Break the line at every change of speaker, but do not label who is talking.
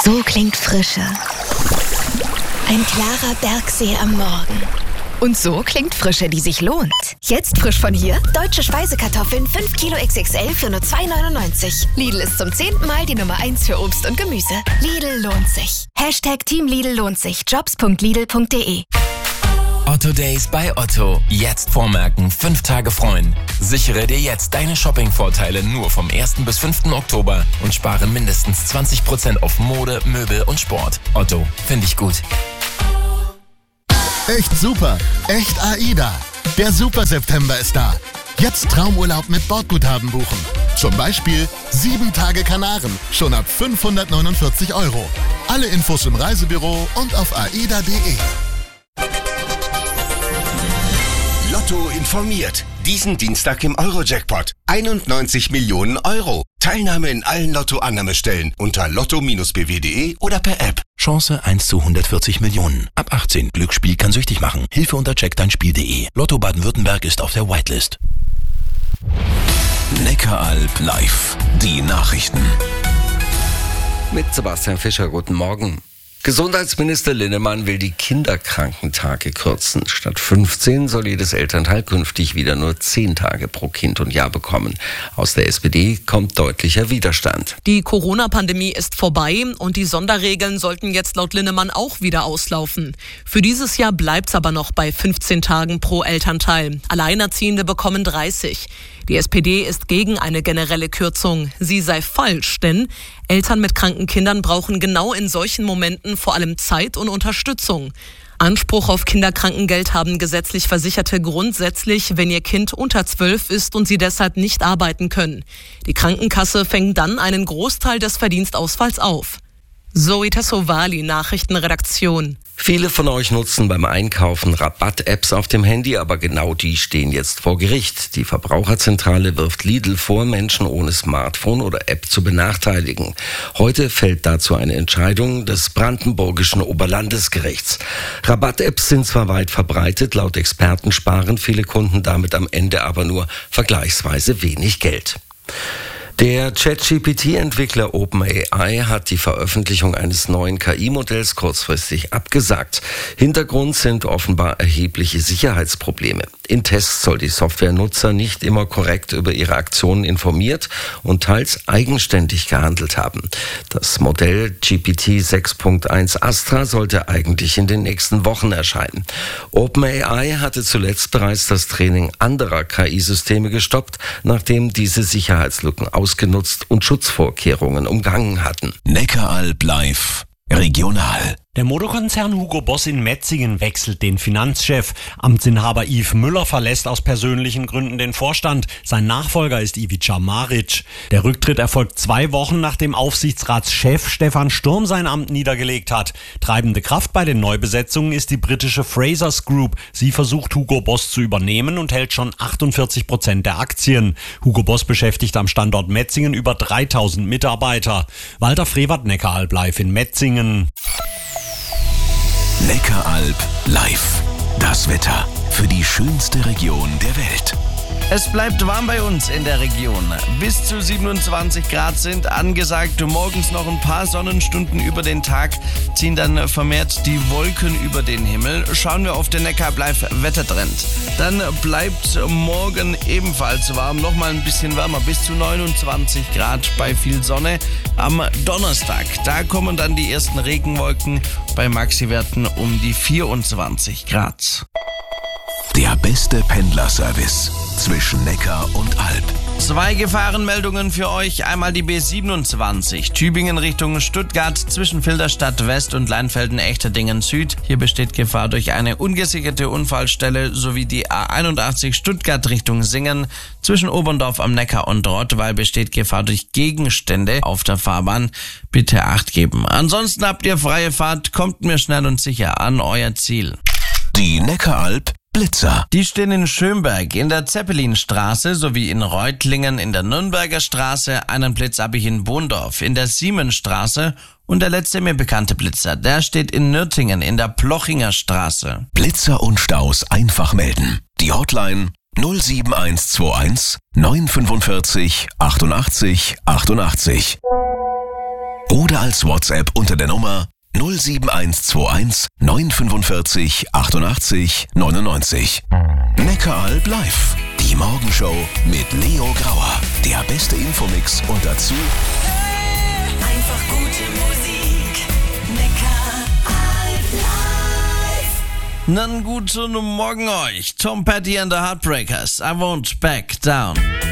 So klingt Frische. Ein klarer Bergsee am Morgen. Und so klingt Frische, die sich lohnt. Jetzt frisch von hier: deutsche Speisekartoffeln 5 Kilo XXL für nur 2,99. Lidl ist zum 10. Mal die Nummer 1 für Obst und Gemüse. Lidl lohnt sich. #Team Lidl lohnt sich. Jobs.lidl.de.
Otto Days bei Otto. Jetzt vormerken, 5 Tage freuen. Sichere dir jetzt deine Shopping-Vorteile nur vom 1. bis 5. Oktober und spare mindestens 20% auf Mode, Möbel und Sport. Otto, finde ich gut.
Echt super, echt AIDA. Der Super September ist da. Jetzt Traumurlaub mit Bordguthaben buchen. Zum Beispiel 7 Tage Kanaren, schon ab 549 €. Alle Infos im Reisebüro und auf aida.de.
Lotto informiert. Diesen Dienstag im Euro-Jackpot. 91 Millionen €. Teilnahme in allen Lotto-Annahmestellen unter lotto-bw.de oder per App.
Chance 1 zu 140 Millionen. Ab 18. Glücksspiel kann süchtig machen. Hilfe unter checkdeinspiel.de. Lotto Baden-Württemberg ist auf der Whitelist.
Neckaralb live. Die Nachrichten.
Mit Sebastian Fischer, guten Morgen. Gesundheitsminister Linnemann will die Kinderkrankentage kürzen. Statt 15 soll jedes Elternteil künftig wieder nur 10 Tage pro Kind und Jahr bekommen. Aus der SPD kommt deutlicher Widerstand.
Die Corona-Pandemie ist vorbei und die Sonderregeln sollten jetzt laut Linnemann auch wieder auslaufen. Für dieses Jahr bleibt's aber noch bei 15 Tagen pro Elternteil. Alleinerziehende bekommen 30. Die SPD ist gegen eine generelle Kürzung. Sie sei falsch, denn Eltern mit kranken Kindern brauchen genau in solchen Momenten vor allem Zeit und Unterstützung. Anspruch auf Kinderkrankengeld haben gesetzlich Versicherte grundsätzlich, wenn ihr Kind unter 12 ist und sie deshalb nicht arbeiten können. Die Krankenkasse fängt dann einen Großteil des Verdienstausfalls auf. Zoe Tassovali, Nachrichtenredaktion.
Viele von euch nutzen beim Einkaufen Rabatt-Apps auf dem Handy, aber genau die stehen jetzt vor Gericht. Die Verbraucherzentrale wirft Lidl vor, Menschen ohne Smartphone oder App zu benachteiligen. Heute fällt dazu eine Entscheidung des brandenburgischen Oberlandesgerichts. Rabatt-Apps sind zwar weit verbreitet, laut Experten sparen viele Kunden damit am Ende aber nur vergleichsweise wenig Geld. Der ChatGPT-Entwickler OpenAI hat die Veröffentlichung eines neuen KI-Modells kurzfristig abgesagt. Hintergrund sind offenbar erhebliche Sicherheitsprobleme. In Tests soll die Software Nutzer nicht immer korrekt über ihre Aktionen informiert und teils eigenständig gehandelt haben. Das Modell GPT 6.1 Astra sollte eigentlich in den nächsten Wochen erscheinen. OpenAI hatte zuletzt bereits das Training anderer KI-Systeme gestoppt, nachdem diese Sicherheitslücken ausgenutzt und Schutzvorkehrungen umgangen hatten.
Neckaralb live. Regional.
Der Modekonzern Hugo Boss in Metzingen wechselt den Finanzchef. Amtsinhaber Yves Müller verlässt aus persönlichen Gründen den Vorstand. Sein Nachfolger ist Ivica Maric. Der Rücktritt erfolgt 2 Wochen, nachdem Aufsichtsratschef Stefan Sturm sein Amt niedergelegt hat. Treibende Kraft bei den Neubesetzungen ist die britische Frasers Group. Sie versucht Hugo Boss zu übernehmen und hält schon 48% der Aktien. Hugo Boss beschäftigt am Standort Metzingen über 3000 Mitarbeiter. Walter Frevert, Neckaralb live in Metzingen.
Neckaralb live. Das Wetter für die schönste Region der Welt.
Es bleibt warm bei uns in der Region. Bis zu 27 Grad sind angesagt. Morgens noch ein paar Sonnenstunden über den Tag, ziehen dann vermehrt die Wolken über den Himmel. Schauen wir auf den Neckaralb live Wettertrend. Dann bleibt morgen ebenfalls warm, nochmal ein bisschen wärmer, bis zu 29 Grad bei viel Sonne. Am Donnerstag, da kommen dann die ersten Regenwolken bei Maxi-Werten um die 24 Grad.
Der beste Pendlerservice zwischen Neckar und Alb.
2 Gefahrenmeldungen für euch. Einmal die B27 Tübingen Richtung Stuttgart zwischen Filderstadt West und Leinfelden-Echterdingen Süd. Hier besteht Gefahr durch eine ungesicherte Unfallstelle sowie die A81 Stuttgart Richtung Singen. Zwischen Oberndorf am Neckar und Rottweil besteht Gefahr durch Gegenstände auf der Fahrbahn. Bitte Acht geben. Ansonsten habt ihr freie Fahrt. Kommt mir schnell und sicher an euer Ziel.
Die Neckaralb Blitzer.
Die stehen in Schönberg in der Zeppelinstraße sowie in Reutlingen in der Nürnberger Straße. Einen Blitz habe ich in Bohndorf in der Siemensstraße. Und der letzte mir bekannte Blitzer, der steht in Nürtingen in der Plochinger Straße.
Blitzer und Staus einfach melden. Die Hotline 07121 945 88 88. oder als WhatsApp unter der Nummer 07121 945 88 99. Neckaralb live. Die Morgenshow mit Leo Grauer. Der beste Infomix und dazu
einfach gute Musik. Neckaralb live.
Dann guten Morgen euch. Tom Petty and the Heartbreakers. I won't back down.